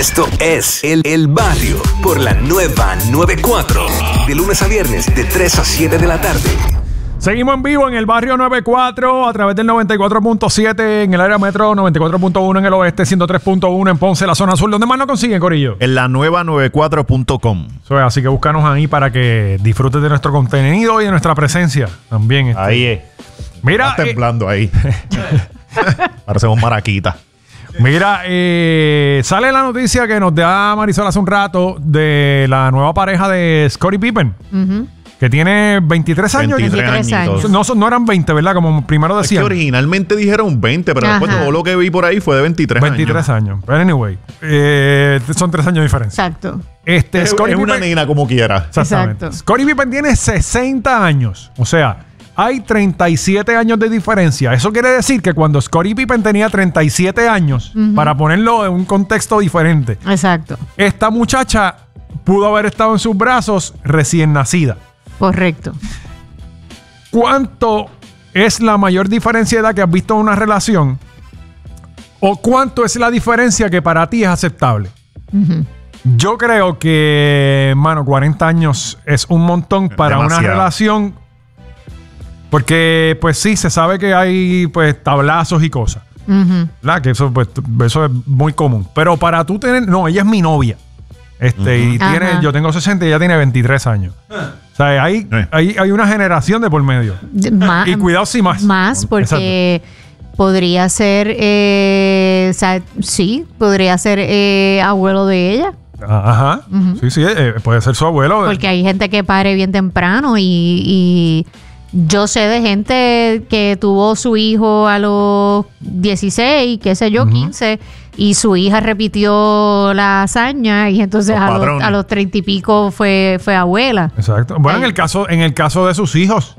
Esto es El Barrio por la nueva 94. De lunes a viernes de 3 a 7 de la tarde. Seguimos en vivo en el barrio 94 a través del 94.7 en el área metro, 94.1 en el oeste, 103.1 en Ponce, la zona sur. ¿Dónde más lo consiguen, corillo? En la nueva 94.com. Así que búscanos ahí para que disfrutes de nuestro contenido y de nuestra presencia también. Ahí es. Mira, está temblando ahí. Parecemos maraquitas. Mira, sale la noticia que nos da Marisol hace un rato de la nueva pareja de Scottie Pippen. Que tiene 23 años. 23 años. No eran 20, ¿verdad? Como primero decían. Es que originalmente dijeron 20, pero después todo lo que vi por ahí fue de 23 años. 23 años. Pero anyway, son 3 años de diferencia. Exacto. Es una nena como quiera. Exactamente. Scottie Pippen tiene 60 años. O sea, hay 37 años de diferencia. Eso quiere decir que cuando Scottie Pippen tenía 37 años, para ponerlo en un contexto diferente. Exacto. Esta muchacha pudo haber estado en sus brazos recién nacida. Correcto. ¿Cuánto es la mayor diferencia de edad que has visto en una relación? ¿O cuánto es la diferencia que para ti es aceptable? Yo creo que, 40 años es un montón para una relación. Porque, pues sí, se sabe que hay pues tablazos y cosas. ¿Verdad? Que eso es muy común. Pero para tú tener... No, ella es mi novia. Y yo tengo 60 y ella tiene 23 años. O sea, hay una generación de por medio. Y cuidado si más. Más, porque podría ser, podría ser abuelo de ella. Ajá. Sí, puede ser su abuelo. Porque hay gente que pare bien temprano y yo sé de gente que tuvo su hijo a los 16, qué sé yo, 15, y su hija repitió la hazaña y entonces a los 30 y pico fue abuela. Exacto. Bueno, en el caso de sus hijos,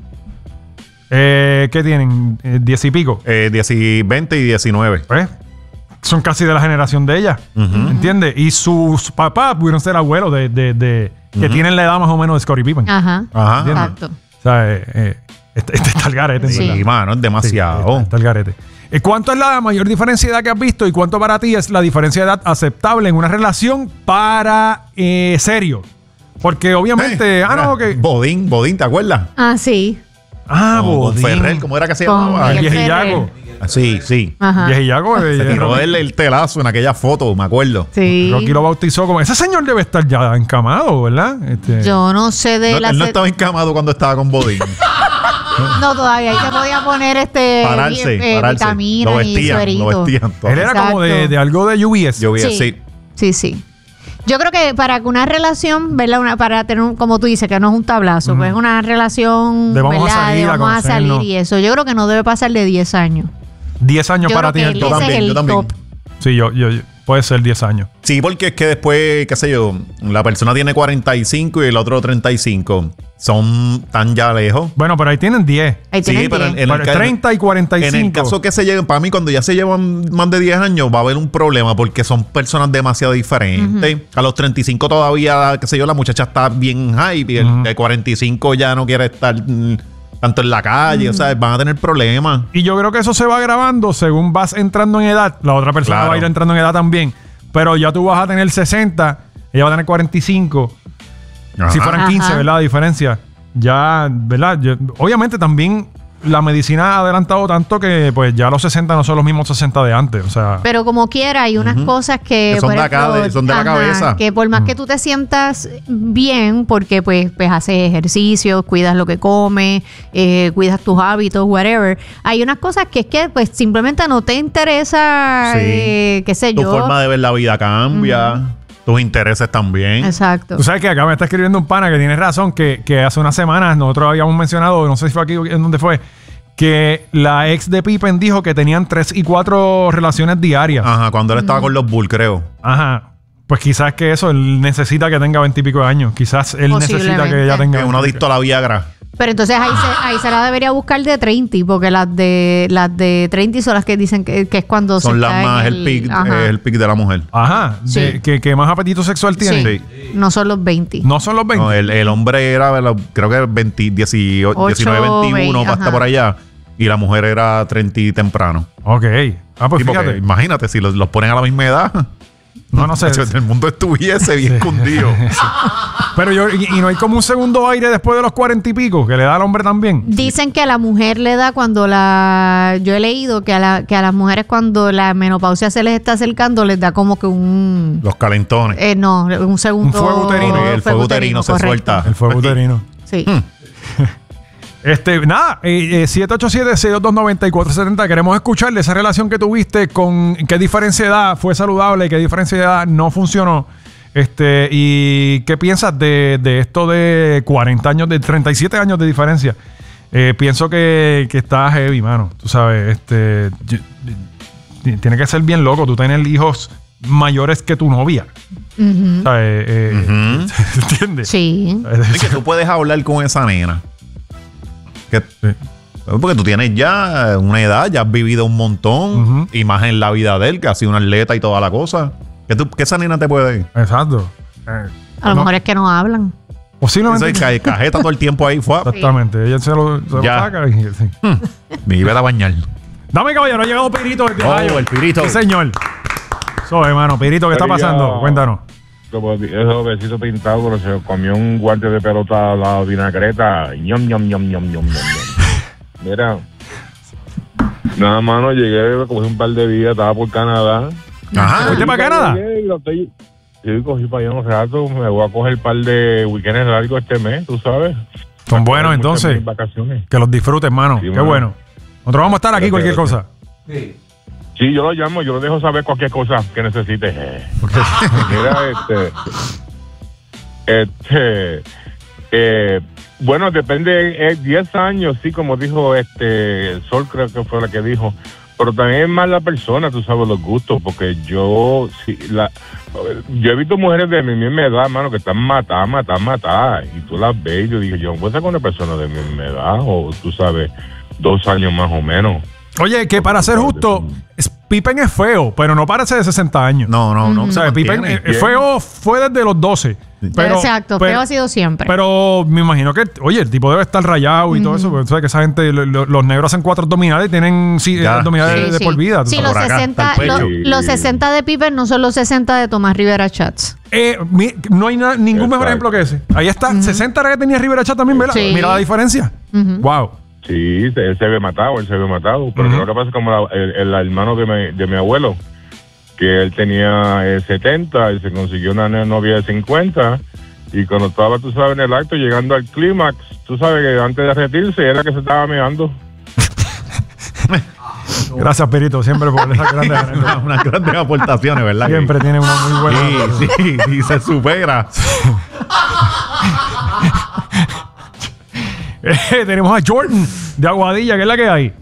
¿qué tienen? 10 y pico. 20 y 19. Son casi de la generación de ella. ¿Entiendes? Y sus papás pudieron ser abuelos que tienen la edad más o menos de Scottie Pippen. Ajá. Exacto. O sea, este está el garete. Sí, mano, es demasiado. Sí, está el garete. ¿Cuánto es la mayor diferencia de edad que has visto y cuánto para ti es la diferencia de edad aceptable en una relación para serio? Porque obviamente... Bodín, ¿te acuerdas? Ah, sí. Bodín. Ferrer, ¿cómo era que se llamaba? El Viejillago. Sí. Viejillago. Se tiró el telazo en aquella foto, me acuerdo. Sí. Rocky lo bautizó como... Ese señor debe estar ya encamado, ¿verdad? Yo no sé de él no estaba encamado cuando estaba con Bodín. No, todavía. Ahí se podía poner pararse. Vitamina y suerito. Lo vestían todo. Él era como de algo de UBS. Sí. Yo creo que para que una relación, ¿verdad? Para tener, como tú dices, que no es un tablazo, pues es una relación, vamos a salir y eso. Yo creo que no debe pasar de 10 años. 10 años para ti. Yo también. Top. Sí, yo puede ser 10 años. Sí, porque es que después, qué sé yo, la persona tiene 45 y el otro 35. Son tan ya lejos. Bueno, pero ahí tienen 10. Pero en el 30 y 45. En el caso que se lleven, para mí, cuando ya se llevan más de 10 años, va a haber un problema porque son personas demasiado diferentes. A los 35 todavía, qué sé yo, la muchacha está bien hype y el de 45 ya no quiere estar tanto en la calle. O sea, van a tener problemas. Y yo creo que eso se va agravando según vas entrando en edad. La otra persona va a ir entrando en edad también. Pero ya tú vas a tener 60, ella va a tener 45. Si fueran 15, ¿verdad? La diferencia. Ya, ¿verdad? Obviamente también la medicina ha adelantado tanto que pues ya los 60 no son los mismos 60 de antes. O sea. Pero como quiera, hay unas cosas que son, son de la cabeza. Que por más que tú te sientas bien, porque pues haces ejercicios, cuidas lo que comes, cuidas tus hábitos, whatever. Hay unas cosas que es que pues simplemente no te interesa, qué sé yo. Tu forma de ver la vida cambia. Tus intereses también. Exacto. Tú sabes que acá me está escribiendo un pana que tiene razón, que hace unas semanas nosotros habíamos mencionado, no sé si fue aquí en donde fue, que la ex de Pippen dijo que tenían 3 y 4 relaciones diarias. Ajá, cuando él estaba con los Bulls, creo. Ajá. Pues quizás que eso, él necesita que tenga 20 y pico de años. Quizás él necesita que ella tenga... Que uno adicto a la Viagra. Pero entonces ahí se la debería buscar de 30, porque las de 30 son las que dicen que es cuando son las más el pic de la mujer. Ajá. Sí. Que más apetito sexual tiene. Sí. No son los 20. No son los 20. No, el hombre era, creo que 19, 21, hasta por allá. Y la mujer era 30 y temprano. Ok. Ah, pues sí, fíjate. Imagínate, si los ponen a la misma edad. No sé. El mundo estuviese bien escondido. Pero y no hay como un segundo aire después de los 40 y pico que le da al hombre también. Dicen que a la mujer le da cuando yo he leído que a las mujeres cuando la menopausia se les está acercando les da como que Los calentones. no, un segundo. Un fuego uterino. El fuego uterino se correcto. suelta. El fuego uterino. Sí. Nada, 787-622-9470. Queremos escucharle esa relación que tuviste con qué diferencia de edad fue saludable y qué diferencia de edad no funcionó. Y qué piensas de esto de 40 años, de 37 años de diferencia. Pienso que está heavy, mano. Tú sabes, tiene que ser bien loco tú tener hijos mayores que tu novia. ¿Sabes? ¿Entiendes? Sí. Es que tú puedes hablar con esa nena. Porque tú tienes ya una edad, ya has vivido un montón, y más en la vida de él, que ha sido un atleta y toda la cosa. ¿Qué esa nena te puede decir? Exacto. A lo mejor es que no hablan. Posiblemente. Esa cajeta todo el tiempo ahí fue. Exactamente. Ella se lo saca y sí. Me iba a bañar. Dame, caballero, ha llegado Pirito desde Ohio. El Pirito. Sí, señor. Hermano, Pirito, ¿qué está pasando? Cuéntanos. Como esos besitos pintados, pero se comió un guante de pelota a la vinagreta. Ñom, ñom, ñom, ñom, ñom, ñom. Mira, nada más no llegué, cogí un par de días, estaba por Canadá. Ajá, ¿fuiste para Canadá? Sí, cogí para allá un rato, me voy a coger un par de weekends largos este mes, tú sabes. Son buenos entonces. Vacaciones. Que los disfrutes, hermano. Sí, Qué mano. bueno. Nosotros vamos a estar aquí, cualquier cosa. Sí, yo lo llamo, yo lo dejo saber cualquier cosa que necesite. Mira, bueno, depende, 10 años, sí, como dijo Sol, creo que fue la que dijo, pero también es más la persona, tú sabes, los gustos, porque yo he visto mujeres de mi misma edad, mano, que están matadas, y tú las ves, y yo dije, yo no puedo estar con una persona de mi misma edad, o tú sabes, 2 años más o menos. Oye, que para ser justo, Pippen es feo, pero no parece de 60 años. No. O sea, Pippen es feo fue desde los 12. Pero, exacto, feo ha sido siempre. Pero me imagino que, oye, el tipo debe estar rayado y todo eso, porque tú sabes que esa gente, los negros hacen 4 abdominales y tienen abdominales de por vida. Sí, los 60 de Pippen no son los 60 de Tomás Rivera Chats. No hay ningún mejor ejemplo que ese. Ahí está, 60 era que tenía Rivera Chats también, ¿verdad? Sí. Mira la diferencia. Wow. Sí, él se ve matado. Pero lo que pasa es como el hermano de mi abuelo, que él tenía 70 y se consiguió una novia de 50. Y cuando estaba, tú sabes, en el acto, llegando al clímax, tú sabes que antes de retirarse era que se estaba meando. Gracias, Perito, siempre por esas unas grandes aportaciones, ¿verdad? Siempre tiene una muy buena. Sí, y se supera. Tenemos a Jordan de Aguadilla, ¿qué es la que hay?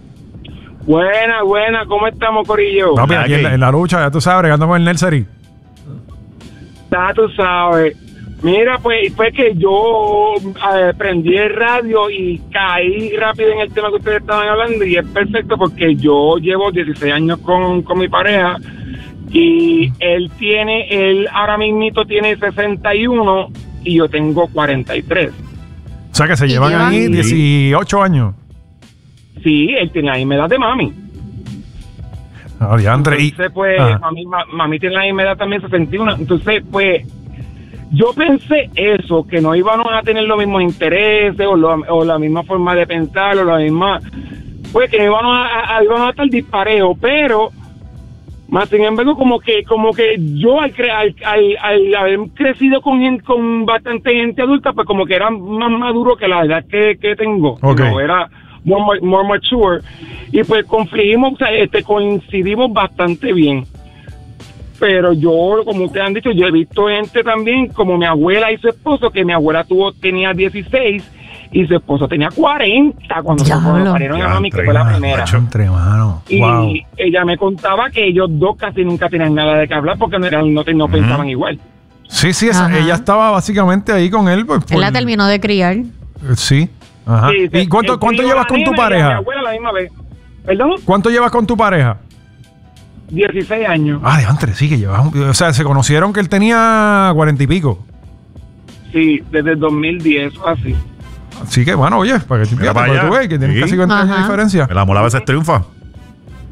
Buena, ¿cómo estamos, corillo? Papi, aquí en la lucha, ya tú sabes, bregando con el nursery. Ya tú sabes. Mira, pues fue que yo prendí el radio y caí rápido en el tema que ustedes estaban hablando, y es perfecto porque yo llevo 16 años con mi pareja, y él ahora mismito tiene 61 y yo tengo 43. O sea que se llevan ahí 18 años. Sí, él tiene la misma edad de mami. Diandre. Entonces, pues, mami tiene la misma edad también, 61. Entonces, pues, yo pensé eso, que no íbamos a tener los mismos intereses, o la misma forma de pensar, o la misma... Pues, que íbamos a estar disparejos, pero... Más sin embargo, como que yo al haber crecido con bastante gente adulta, pues como que era más maduro que la edad que tengo. Okay. No, era more mature. Y pues coincidimos bastante bien. Pero yo, como ustedes han dicho, yo he visto gente también, como mi abuela y su esposo, que mi abuela tenía 16 y su esposo tenía 40 cuando se parieron a mami, que fue la primera. Y ella me contaba que ellos dos casi nunca tenían nada de qué hablar porque no pensaban igual. Sí, ella estaba básicamente ahí con él. Pues, él la terminó de criar. Sí. Ajá. Sí, ¿y cuánto llevas con tu pareja? Mi abuela la misma vez. ¿Perdón? ¿Cuánto llevas con tu pareja? 16 años. Diantre, sí, que llevas. O sea, se conocieron que él tenía 40 y pico. Sí, desde el 2010 o así. Así que, bueno, oye, para que tú veas que tienen casi 50 años de diferencia. El amor a veces triunfa.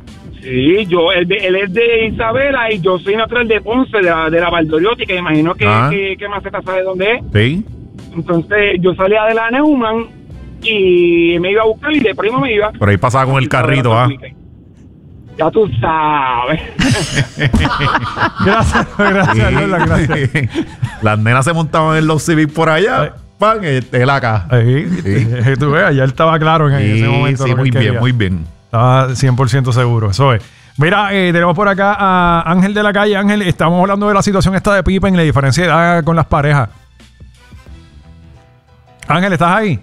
Sí, él es de Isabela y yo soy natural de Ponce, de la Valdoriotti, que me imagino que Maceta sabe dónde es. Sí. Entonces yo salía de la Neumann y me iba a buscar y de primo me iba. Por ahí pasaba con el carrito, Ya tú sabes. Gracias, Lola, gracias. Las nenas se montaban en los Civic por allá. Pan, él acá. Ahí, tú ves, ya él estaba claro en ese momento. Sí, lo que muy él bien, quería. muy bien. Estaba 100% seguro, eso es. Mira, tenemos por acá a Ángel de la Calle. Ángel, estamos hablando de la situación esta de Pippen y la diferencia de edad con las parejas. Ángel, ¿estás ahí?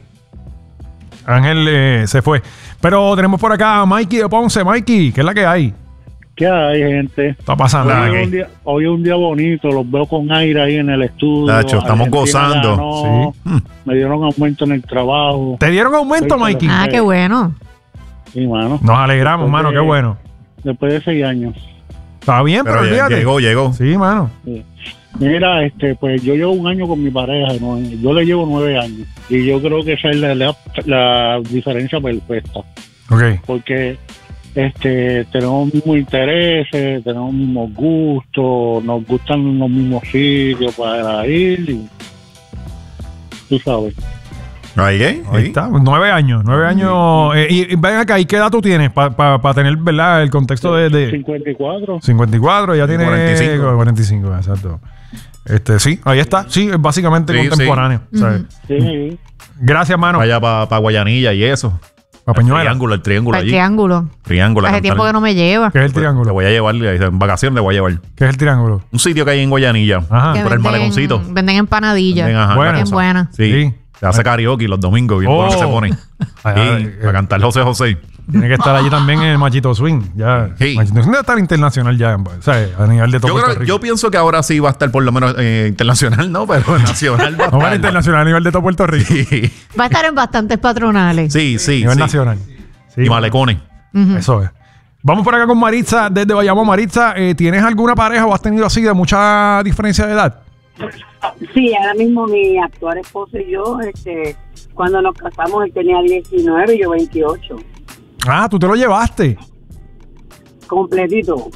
Ángel se fue. Pero tenemos por acá a Mikey de Ponce. Mikey, ¿qué es la que hay? ¿Qué hay, gente? Está pasando aquí. Hoy es un día bonito, los veo con aire ahí en el estudio. Nacho, estamos gozando. Ganó, me dieron aumento en el trabajo. ¿Te dieron aumento, Mikey? Ah, qué bueno. Sí, mano. Nos alegramos, mano, qué bueno. Después de 6 años. Está bien, pero ya fíjate. llegó. Sí, mano. Sí. Mira, pues yo llevo un año con mi pareja, ¿no? Yo le llevo 9 años. Y yo creo que esa es la diferencia perfecta. Ok. Porque tenemos los mismos intereses, tenemos los mismos gustos, nos gustan los mismos sitios para ir. Y, tú sabes. Ahí está, 9 años. 9 años. Y ven acá, ¿y qué edad tú tienes? Para tener, ¿verdad? El contexto de 54. 54, ya tiene 45. 45, exacto. Sí, ahí está. Sí, es básicamente contemporáneo. ¿Sabes? Sí. Gracias, mano. Allá para Guayanilla y eso. Para Peñuela. El triángulo El allí. triángulo. Hace tiempo que no me lleva. ¿Qué es el triángulo? Le voy a llevar, en vacaciones le voy a llevar. ¿Qué es el triángulo? Un sitio que hay en Guayanilla. Ajá. Que Por el maleconcito. Venden empanadillas. Buena. Bien buenas. Sí. Se hace karaoke los domingos. Bien bueno se pone. A cantar José. Tiene que estar allí también en el Machito Swing. Ya. Sí. Machito Swing debe estar internacional ya. O sea, a nivel de todo Puerto Rico. Yo pienso que ahora sí va a estar por lo menos internacional, ¿no? Pero nacional va a No, estar. internacional a nivel de todo Puerto Rico. Sí. Va a estar en bastantes patronales. Sí. A nivel nacional. Sí, Y malecones. Eso es. Vamos por acá con Maritza desde Bayamón. Maritza, ¿tienes alguna pareja o has tenido así de mucha diferencia de edad? Sí, ahora mismo mi actual esposo y yo, cuando nos casamos, él tenía 19 y yo 28. Ah, tú te lo llevaste. Completito.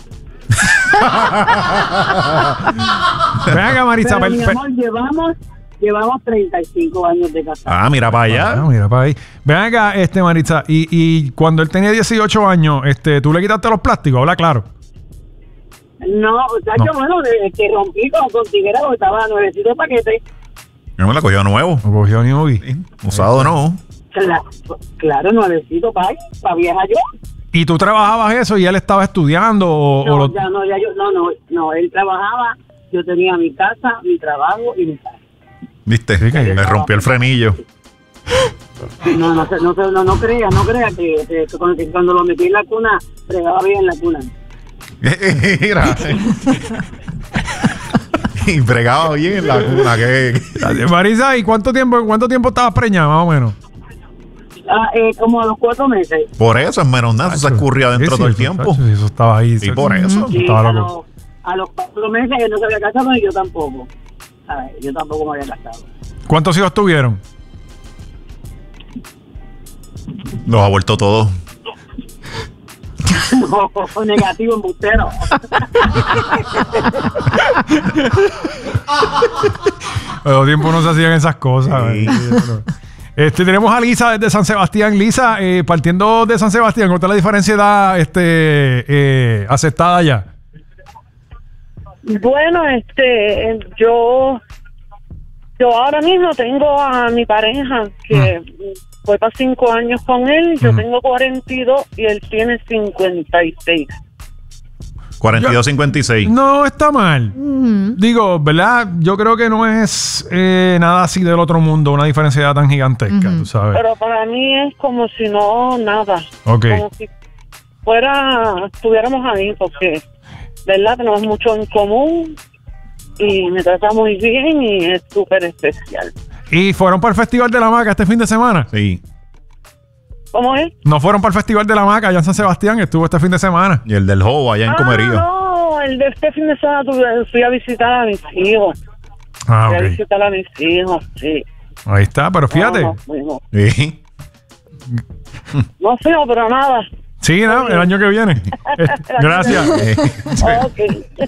Ven acá, Maritza. Pero, mi amor, llevamos 35 años de casados. Ah, mira para allá. Mira para ahí. Ven acá, Maritza. Y cuando él tenía 18 años, ¿tú le quitaste los plásticos? Habla claro. No, o sea, yo, bueno, que rompí con tiguera porque estaba nuevecito de paquete. No me la cogió nuevo. No cogió ni moví. Usado no. Claro, nuevecito, para vieja yo. ¿Y tú trabajabas eso y él estaba estudiando? No, él trabajaba, yo tenía mi casa, mi trabajo y mi casa. ¿Viste? Sí, que me rompió el frenillo. No crea que cuando lo metí en la cuna, fregaba bien en la cuna. Mira. Y bregaba bien en la cuna. Marisa, ¿y cuánto tiempo estabas preñada, más o menos? Como a los 4 meses. Por eso, en menos nada, eso se escurría dentro todo el tiempo. Sí, eso estaba ahí. Y por eso. Sí, Estaba loco. a los 4 meses él no se había casado y yo tampoco. Yo tampoco me había casado. ¿Cuántos hijos tuvieron? Los ha vuelto todos. No, negativo, embustero. A los tiempos no se hacían esas cosas. Sí. Tenemos a Lisa desde San Sebastián. Lisa, partiendo de San Sebastián, ¿cuál es la diferencia de edad aceptada ya? Bueno, yo ahora mismo tengo a mi pareja que voy para 5 años con él. Yo tengo 42 y él tiene 56. 42-56. No está mal. Digo, ¿verdad? Yo creo que no es nada así del otro mundo, una diferencia de edad tan gigantesca, tú sabes. Pero para mí es como si no, nada. Ok. Como si estuviéramos ahí, porque, ¿verdad? Tenemos mucho en común y me trata muy bien y es súper especial. ¿Y fueron para el Festival de la Maca este fin de semana? Sí. ¿Cómo es? ¿No fueron para el Festival de la Maca allá en San Sebastián? Estuvo este fin de semana. Y el del Jobo allá en Comerío. No, el de este fin de semana fui a visitar a mis hijos. Ah, Fui a ok. visitar a mis hijos, sí. Ahí está, pero fíjate. No fuimos. Sí. No fuimos, pero nada. Sí, ¿no? El año que viene. Gracias. Ok.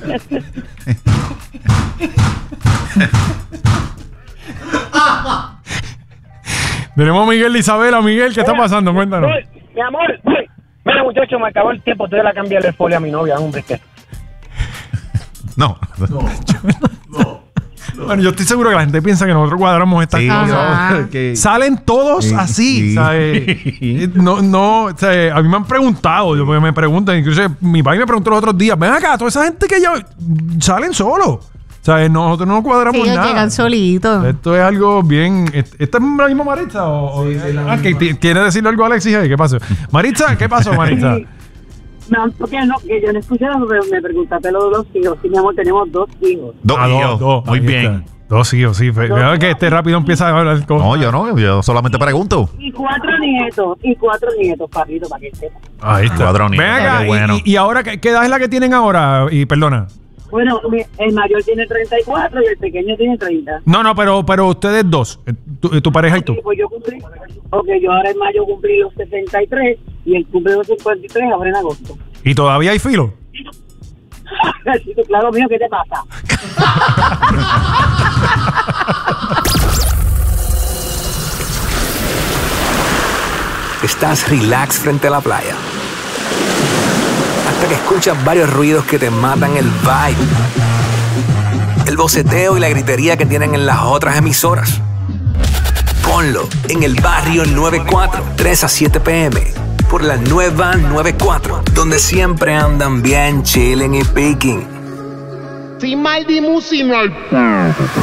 Tenemos a Miguel y Isabela. Miguel, ¿qué está pasando? Cuéntanos. Mi amor, mira, muchacho, me acabó el tiempo. Te voy a cambiarle el folio a mi novia, hombre. No. Bueno, yo estoy seguro que la gente piensa que nosotros cuadramos estas Sí, cosas. no, que- Salen todos Sí, así, sí. ¿sabes? No, o sea, a mí me han preguntado, porque me preguntan, incluso mi padre me preguntó los otros días, ven acá, toda esa gente que ya salen solos. ¿Sabes? Nosotros no cuadramos Ellos nada. llegan solitos. Esto es algo bien. ¿Esta es la misma Maritza? ¿Quiere decirle algo a Alexis ahí? ¿Qué pasó? Maritza, ¿qué pasó, Maritza? No, porque no, que yo no escuché, pero me preguntaste lo de los hijos. Sí, mi amor, tenemos 2 hijos. Dos hijos. Muy ahí bien. está. 2 hijos, sí. Veo que este rápido empieza a hablar con. No, yo solamente pregunto. Y 4 nietos, papito, para que sepa. Ahí está. 4 nietos, Ven acá, qué bueno. y ahora, ¿qué edad es la que tienen ahora? Y perdona. Bueno, el mayor tiene 34 y el pequeño tiene 30. No, pero ustedes dos, tu pareja y tú. Sí, pues yo cumplí. Ok, yo ahora en mayo cumplí los 73 y él cumple los 53 ahora en agosto. ¿Y todavía hay filo? Así que, claro, mío, ¿qué te pasa? Estás relax frente a la playa. Hasta que escuchas varios ruidos que te matan el vibe. El boceteo y la gritería que tienen en las otras emisoras. Ponlo en el barrio 94, 3 a 7 p.m. por la nueva 94, donde siempre andan bien chilling y picking. Sin mal di musimal.